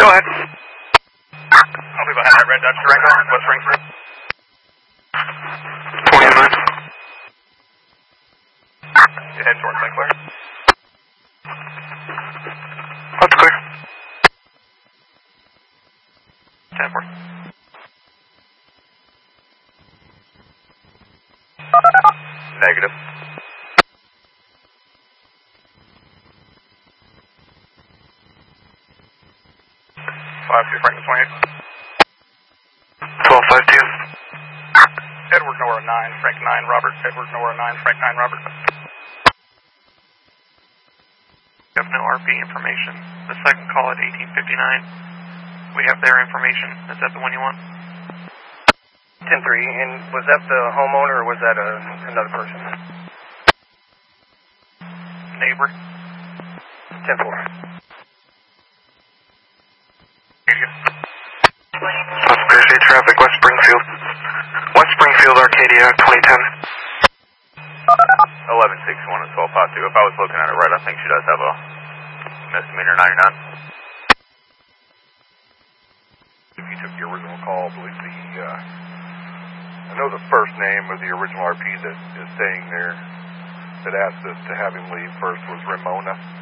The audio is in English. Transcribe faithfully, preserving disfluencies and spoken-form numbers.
Go ahead. I'll be behind that red Dodge Durango, West Springfield. twenty-nine. You head towards Saint Clair. That's clear. ten four. Negative. five two Franklin twenty-eight. twelve five two. Edward Nora nine, Frank nine, Robert. Edward Nora nine, Frank nine, Robert. We have no R P information. The second call at eighteen fifty-nine. We have their information. Is that the one you want? ten three, and was that the homeowner or was that a, another person? Neighbor. ten four. Conspiracy traffic, West Springfield. West Springfield, Arcadia, twenty ten. eleven six one and twelve five two. If I was looking at it right, I think she does have a misdemeanor ninety-nine. If you took the original call, I believe the, uh, I know the first name of the original R P that is staying there that asked us to have him leave first was Ramona.